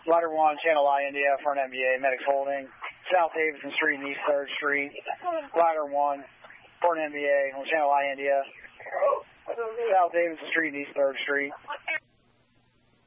Rider 1, Channel I, India, front MBA, Medics Holding, South Davidson Street and East 3rd Street. Rider 1, front MBA, on Channel I, India, South Davidson Street and East 3rd Street.